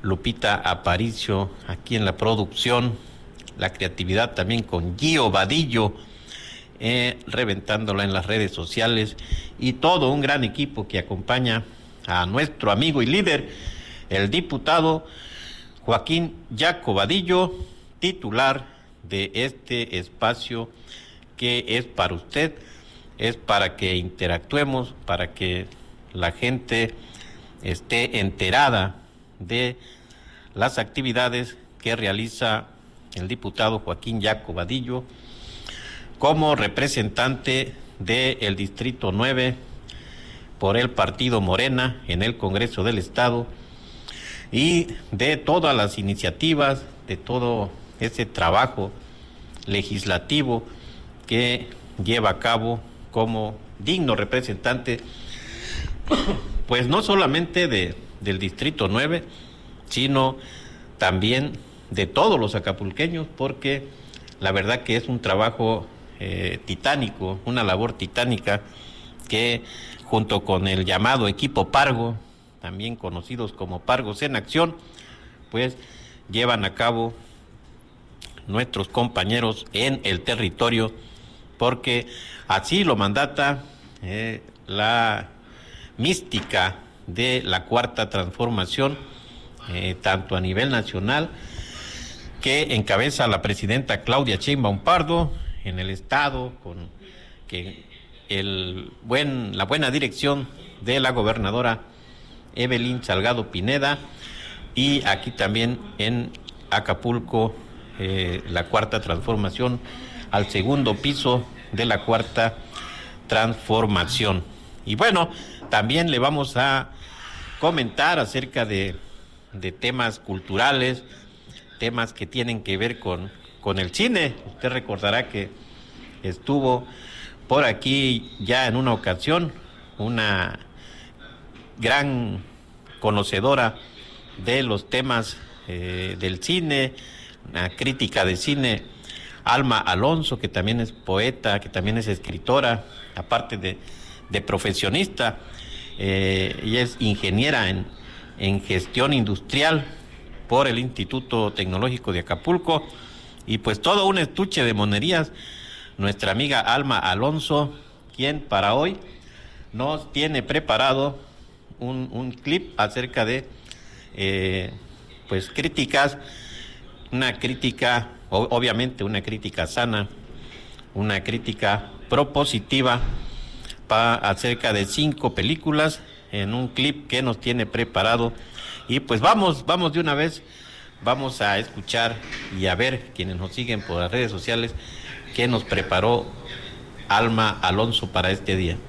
Lupita Aparicio aquí en la producción, la creatividad también con Gio Vadillo, reventándola en las redes sociales, y todo un gran equipo que acompaña a nuestro amigo y líder, el diputado Joaquín Yaco Vadillo, titular de este espacio que es para usted, es para que interactuemos, para que la gente esté enterada de las actividades que realiza el diputado Joaquín Yaco Vadillo como representante del Distrito 9 por el Partido Morena en el Congreso del Estado, y de todas las iniciativas, de todo ese trabajo legislativo que lleva a cabo como digno representante, pues no solamente del Distrito 9, sino también de todos los acapulqueños, porque la verdad que es un trabajo titánico, una labor titánica que junto con el llamado equipo Pargo, también conocidos como Pargos en Acción, pues llevan a cabo nuestros compañeros en el territorio, porque así lo mandata la mística de la Cuarta Transformación, tanto a nivel nacional, que encabeza la presidenta Claudia Sheinbaum Pardo, en el estado, con que la buena dirección de la gobernadora Evelyn Salgado Pineda, y aquí también en Acapulco, la Cuarta Transformación, al segundo piso de la Cuarta Transformación. Y bueno, también le vamos a comentar acerca de temas culturales, temas que tienen que ver con el cine. Usted recordará que estuvo por aquí ya en una ocasión una gran conocedora de los temas del cine, una crítica de cine, Alma Alonso, que también es poeta, que también es escritora, aparte de profesionista. Ella es ingeniera en gestión industrial por el Instituto Tecnológico de Acapulco, y pues todo un estuche de monerías, nuestra amiga Alma Alonso, quien para hoy nos tiene preparado un clip acerca de pues críticas, una crítica, obviamente una crítica sana, una crítica propositiva acerca de 5 películas en un clip que nos tiene preparado. Y pues vamos de una vez, vamos a escuchar y a ver, quienes nos siguen por las redes sociales, qué nos preparó Alma Alonso para este día.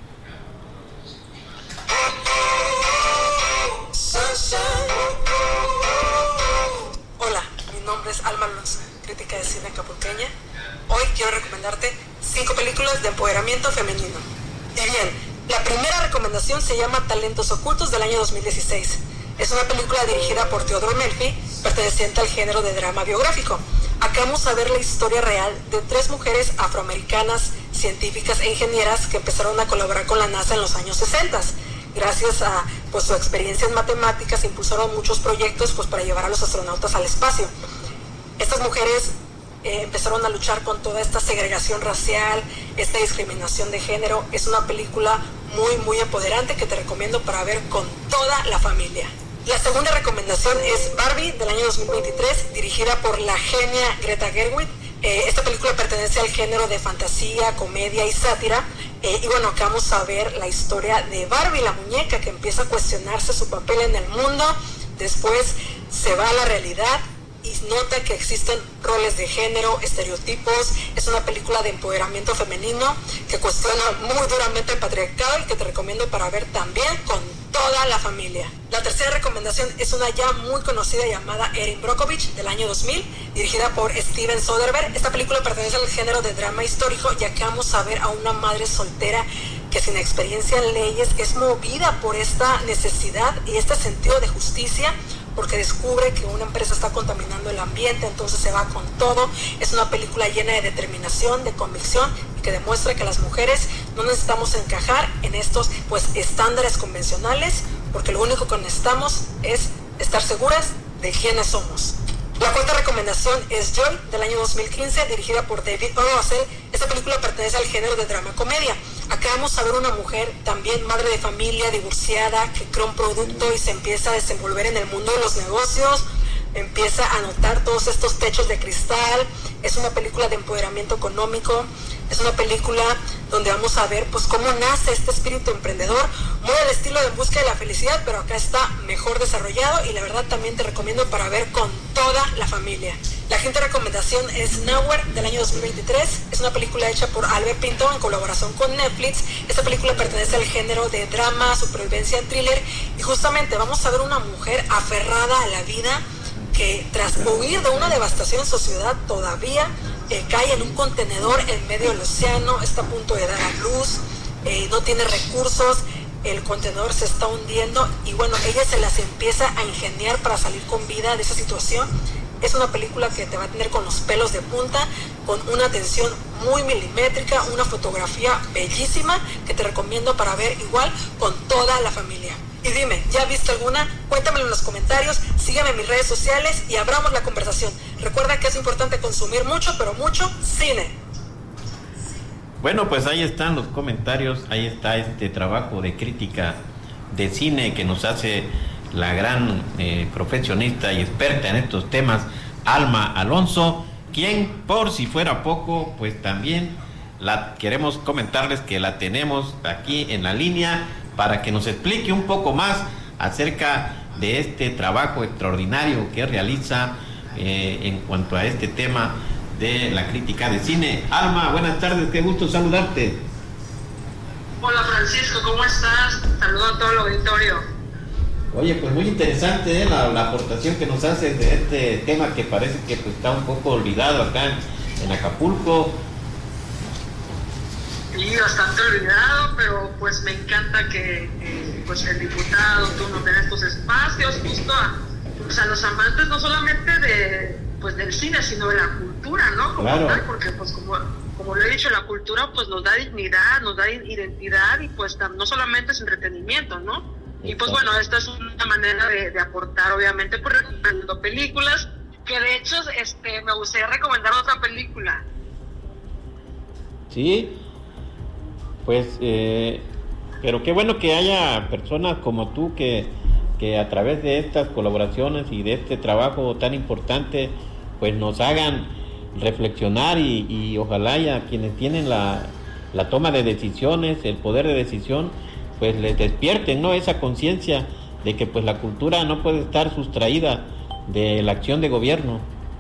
Hola, mi nombre es Alma Alonso, crítica de cine acapulqueña. Hoy quiero recomendarte 5 películas de empoderamiento femenino. Y bien, la primera recomendación se llama Talentos Ocultos, del año 2016. Es una película dirigida por Theodore Melfi, perteneciente al género de drama biográfico. Acá vamos a ver la historia real de 3 mujeres afroamericanas, científicas e ingenieras que empezaron a colaborar con la NASA en los años 60. Gracias a su experiencia en matemáticas, impulsaron muchos proyectos para llevar a los astronautas al espacio. Estas mujeres empezaron a luchar con toda esta segregación racial, esta discriminación de género. Es una película muy, muy empoderante que te recomiendo para ver con toda la familia. La segunda recomendación es Barbie, del año 2023, dirigida por la genia Greta Gerwig. Esta película pertenece al género de fantasía, comedia y sátira. Y bueno, acá vamos a ver la historia de Barbie, la muñeca, que empieza a cuestionarse su papel en el mundo. Después se va a la realidad y nota que existen roles de género, estereotipos. Es una película de empoderamiento femenino que cuestiona muy duramente el patriarcado y que te recomiendo para ver también con toda la familia. La tercera recomendación es una ya muy conocida llamada Erin Brockovich, del año 2000, dirigida por Steven Soderbergh. Esta película pertenece al género de drama histórico, ya que vamos a ver a una madre soltera que sin experiencia en leyes es movida por esta necesidad y este sentido de justicia, porque descubre que una empresa está contaminando el ambiente, entonces se va con todo. Es una película llena de determinación, de convicción, y que demuestra que las mujeres no necesitamos encajar en estos estándares convencionales, porque lo único que necesitamos es estar seguras de quiénes somos. La cuarta recomendación es Joy, del año 2015, dirigida por David O. Russell. Esta película pertenece al género de drama-comedia. Acá vamos a ver una mujer también madre de familia, divorciada, que crea un producto y se empieza a desenvolver en el mundo de los negocios, empieza a notar todos estos techos de cristal. Es una película de empoderamiento económico, es una película donde vamos a ver pues cómo nace este espíritu emprendedor, muy al estilo de En Busca de la Felicidad, pero acá está mejor desarrollado y la verdad también te recomiendo para ver con toda la familia. La quinta recomendación es Nowhere, del año 2023. Es una película hecha por Albert Pinto en colaboración con Netflix. Esta película pertenece al género de drama, supervivencia, thriller, y justamente vamos a ver una mujer aferrada a la vida que tras huir de una devastación en su ciudad todavía cae en un contenedor en medio del océano, está a punto de dar a luz, no tiene recursos, el contenedor se está hundiendo y bueno, ella se las empieza a ingeniar para salir con vida de esa situación. Es una película que te va a tener con los pelos de punta, con una atención muy milimétrica, una fotografía bellísima que te recomiendo para ver igual con toda la familia. Y dime, ¿ya viste alguna? Cuéntamelo en los comentarios, sígueme en mis redes sociales y abramos la conversación. Recuerda que es importante consumir mucho, pero mucho cine. Bueno, pues ahí están los comentarios, ahí está este trabajo de crítica de cine que nos hace la gran profesionista y experta en estos temas, Alma Alonso, quien por si fuera poco, pues también queremos comentarles que la tenemos aquí en la línea para que nos explique un poco más acerca de este trabajo extraordinario que realiza en cuanto a este tema de la crítica de cine. Alma, buenas tardes, qué gusto saludarte. Hola Francisco, ¿cómo estás? Saludo a todo el auditorio. Oye, pues muy interesante la aportación que nos haces de este tema que parece que pues, está un poco olvidado acá en Acapulco. Sí, bastante olvidado, pero pues me encanta que pues el diputado, tú nos den estos espacios justo a los amantes no solamente del cine, sino de la cultura, ¿no? Como claro. Tal, porque pues como lo he dicho, la cultura pues nos da dignidad, nos da identidad y pues no solamente es entretenimiento, ¿no? Exacto. Y pues bueno, esta es una manera de aportar, obviamente, por recomendando películas, que de hecho me gustaría recomendar otra película. Sí. Pues, pero qué bueno que haya personas como tú que a través de estas colaboraciones y de este trabajo tan importante, pues nos hagan reflexionar y ojalá ya quienes tienen la toma de decisiones, el poder de decisión, pues les despierten, ¿no? Esa conciencia de que pues la cultura no puede estar sustraída de la acción de gobierno.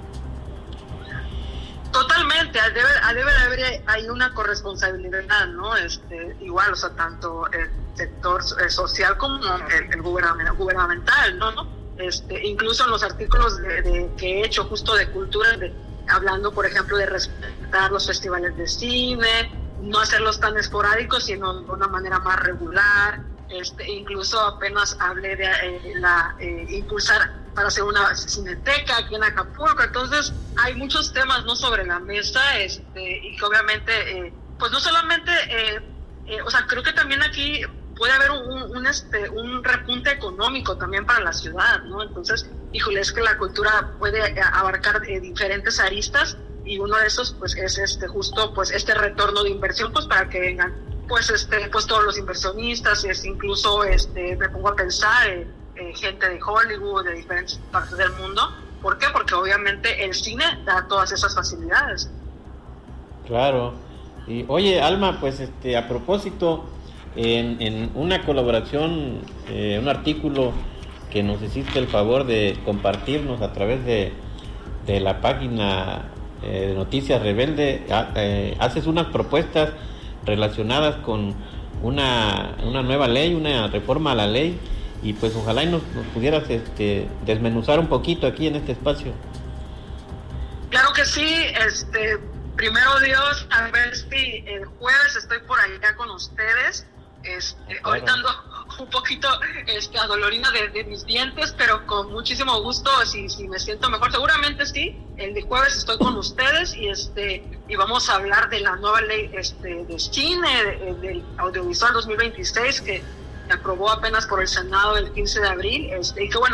Totalmente, debe haber ahí una corresponsabilidad, ¿no? Igual, o sea, tanto el sector social como el gubernamental, ¿no? Incluso en los artículos que he hecho justo de cultura, hablando, por ejemplo, de respetar los festivales de cine, no hacerlos tan esporádicos, sino de una manera más regular. Incluso apenas hablé de impulsar para hacer una cineteca aquí en Acapulco. Entonces hay muchos temas no sobre la mesa y que obviamente pues no solamente o sea, creo que también aquí puede haber un repunte económico también para la ciudad, ¿no? Entonces, híjole, es que la cultura puede abarcar diferentes aristas y uno de esos pues es justo pues este retorno de inversión pues para que vengan pues todos los inversionistas, incluso me pongo a pensar gente de Hollywood, de diferentes partes del mundo. ¿Por qué? Porque obviamente el cine da todas esas facilidades. Claro. Y oye, Alma, pues a propósito, en una colaboración, un artículo que nos hiciste el favor de compartirnos a través de la página de Noticias Rebelde, haces unas propuestas relacionadas con una nueva ley, una reforma a la ley, y pues ojalá y nos pudieras desmenuzar un poquito aquí en este espacio. Claro que sí, primero Dios, a ver si el jueves estoy por allá con ustedes. Claro. Ahorita ando un poquito adolorida de mis dientes, pero con muchísimo gusto, si me siento mejor, seguramente sí. El de jueves estoy con ustedes y vamos a hablar de la nueva ley de cine, del audiovisual 2026 que aprobó apenas por el Senado el 15 de abril, y que bueno, hay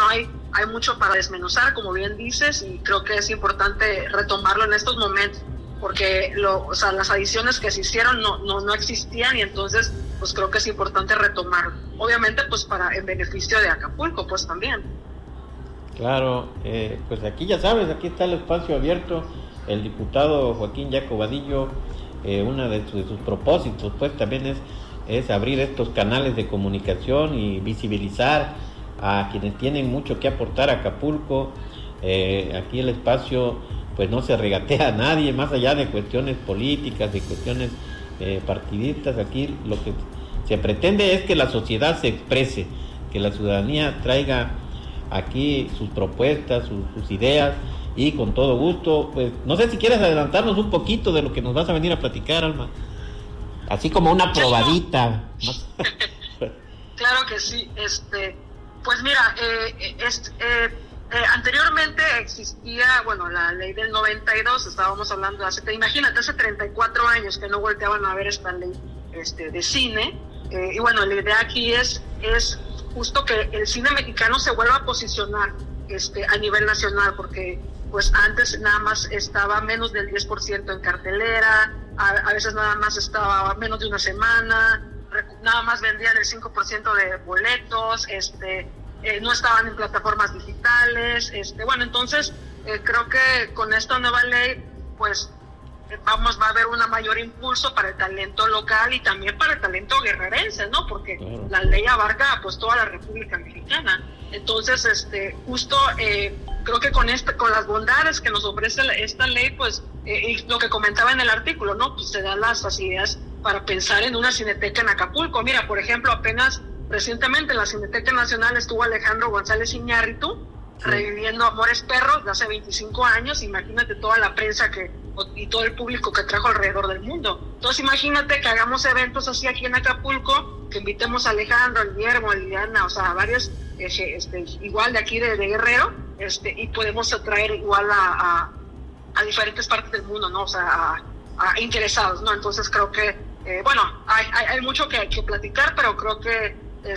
hay mucho para desmenuzar, como bien dices, y creo que es importante retomarlo en estos momentos, porque las adiciones que se hicieron no existían, y entonces pues creo que es importante retomarlo. Obviamente pues en beneficio de Acapulco pues también. Claro, pues aquí ya sabes, aquí está el espacio abierto. El diputado Joaquín Jaco Vadillo, uno de sus propósitos pues también es abrir estos canales de comunicación y visibilizar a quienes tienen mucho que aportar a Acapulco. Aquí el espacio pues no se regatea a nadie, más allá de cuestiones políticas, de cuestiones partidistas. Aquí lo que se pretende es que la sociedad se exprese, que la ciudadanía traiga aquí sus propuestas, sus ideas, y con todo gusto, pues no sé si quieres adelantarnos un poquito de lo que nos vas a venir a platicar, Alma, así como una probadita. Claro que sí. Pues mira, anteriormente existía, la ley del 92, estábamos hablando imagínate, hace 34 años que no volteaban a ver esta ley de cine, y la idea aquí es justo que el cine mexicano se vuelva a posicionar a nivel nacional, porque pues antes nada más estaba menos del 10% en cartelera, a veces nada más estaba menos de una semana, nada más vendían el 5% de boletos, no estaban en plataformas digitales, entonces creo que con esta nueva ley pues va a haber un mayor impulso para el talento local y también para el talento guerrerense, ¿no? Porque claro, la ley abarca pues toda la República Mexicana. Entonces, justo creo que con las bondades que nos ofrece esta ley, pues, y lo que comentaba en el artículo, ¿no? Pues se dan las facilidades para pensar en una cineteca en Acapulco. Mira, por ejemplo, apenas recientemente en la Cineteca Nacional estuvo Alejandro González Iñárritu, reviviendo Amores Perros de hace 25 años. Imagínate toda la prensa y todo el público que trajo alrededor del mundo. Entonces imagínate que hagamos eventos así aquí en Acapulco, que invitemos a Alejandro, a Guillermo, a Liliana, o sea, a varios igual de aquí de Guerrero, y podemos atraer igual a diferentes partes del mundo, ¿no? O sea, a interesados, ¿no? Entonces creo que hay mucho que platicar, pero creo que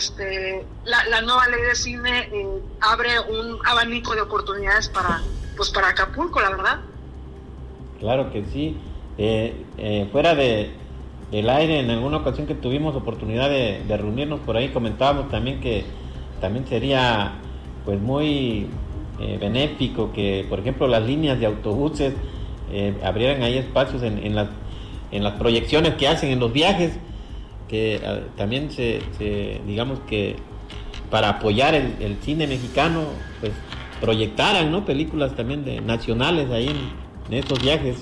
la nueva ley de cine abre un abanico de oportunidades para Acapulco, la verdad. Claro que sí. Fuera del aire, en alguna ocasión que tuvimos oportunidad de reunirnos por ahí, comentábamos también que también sería pues muy benéfico que, por ejemplo, las líneas de autobuses abrieran ahí espacios en las proyecciones que hacen en los viajes, que también digamos que para apoyar el cine mexicano, pues proyectaran, ¿no?, películas también nacionales ahí en estos viajes.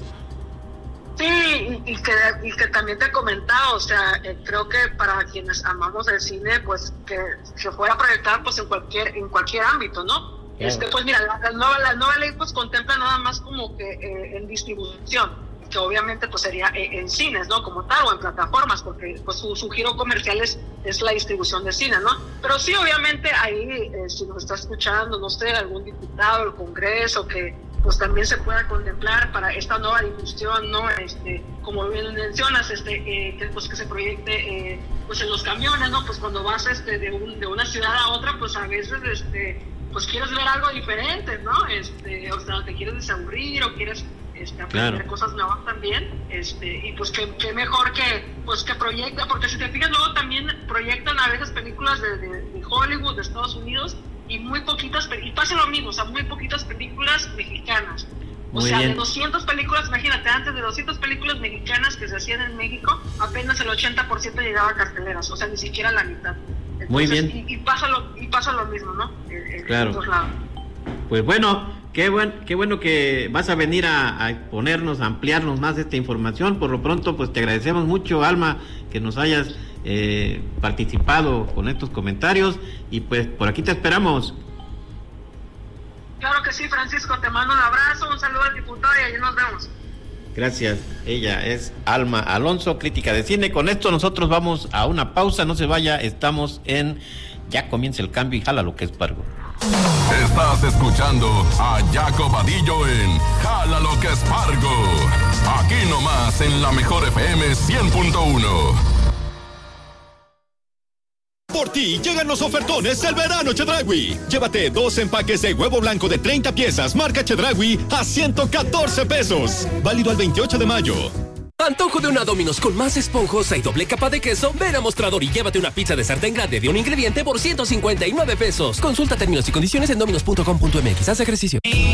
Sí, y que también te he comentado, o sea, creo que para quienes amamos el cine, pues que se fuera a proyectar pues en cualquier ámbito, ¿no? Claro. Pues mira, la nueva ley pues contempla nada más como que en distribución, que obviamente pues sería en cines, ¿no?, como tal, o en plataformas, porque pues su giro comercial es la distribución de cine, ¿no? Pero sí, obviamente ahí, si nos está escuchando, no sé, algún diputado del Congreso que pues también se pueda contemplar para esta nueva difusión, ¿no? Como bien mencionas, que se proyecte pues en los camiones, ¿no? Pues cuando vas de una ciudad a otra, pues a veces pues quieres ver algo diferente, ¿no? O sea, te quieres desaburrir o quieres aprender cosas nuevas también, y pues que mejor que proyecta, porque si te fijas luego también proyectan a veces películas de Hollywood, de Estados Unidos, y muy poquitas, y pasa lo mismo, o sea, muy poquitas películas mexicanas. O sea, de 200 películas, imagínate, antes de 200 películas mexicanas que se hacían en México, apenas el 80% llegaba a carteleras, o sea, ni siquiera la mitad. Entonces, muy bien. Y pasa lo mismo, ¿no? Claro. En todos lados. Pues bueno, qué bueno que vas a venir a exponernos, a ampliarnos más esta información. Por lo pronto, pues te agradecemos mucho, Alma, que nos hayas participado con estos comentarios, y pues por aquí te esperamos. Claro que sí, Francisco, te mando un abrazo, un saludo al diputado y allí nos vemos. Gracias. Ella es Alma Alonso, crítica de cine. Con esto nosotros vamos a una pausa, no se vaya, estamos Ya Comienza el Cambio y Jala lo que es Pargo. Estás escuchando a Jaco Vadillo en Jala lo que es Pargo, aquí nomás en la Mejor FM 100.1. Por ti llegan los ofertones del verano Chedraui. Llévate 2 empaques de huevo blanco de 30 piezas marca Chedraui a 114 pesos. Válido al 28 de mayo. Antojo de una Domino's con más esponjosa y doble capa de queso. Ven a Mostrador y llévate una pizza de sartén grande de un ingrediente por 159 pesos. Consulta términos y condiciones en dominos.com.mx. Haz ejercicio.